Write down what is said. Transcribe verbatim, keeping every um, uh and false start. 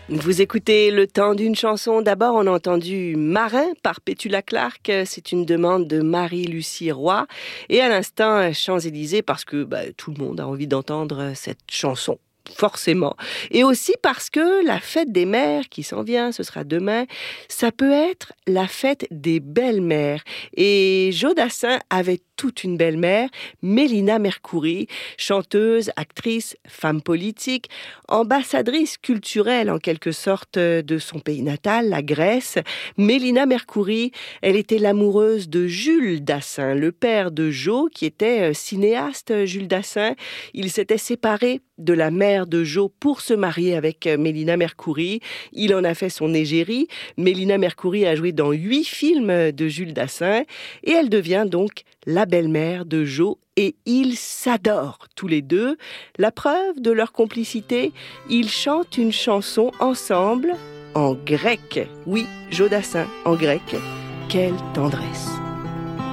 Vous écoutez Le Temps d'une chanson. D'abord, on a entendu Marin par Petula Clark. C'est une demande de Marie-Lucie Roy. Et à l'instant, Champs-Élysées, parce que bah, tout le monde a envie d'entendre cette chanson. Forcément. Et aussi parce que la fête des mères qui s'en vient, ce sera demain, ça peut être la fête des belles-mères. Et Joe Dassin avait toute une belle-mère, Mélina Mercouri, chanteuse, actrice, femme politique, ambassadrice culturelle en quelque sorte de son pays natal, la Grèce. Mélina Mercouri, elle était l'amoureuse de Jules Dassin, le père de Joe, qui était cinéaste, Jules Dassin. Il s'était séparé de la mère de Joe pour se marier avec Mélina Mercouri. Il en a fait son égérie. Mélina Mercouri a joué dans huit films de Jules Dassin et elle devient donc la belle-mère de Joe et ils s'adorent tous les deux. La preuve de leur complicité, ils chantent une chanson ensemble en grec. Oui, Joe Dassin en grec. Quelle tendresse!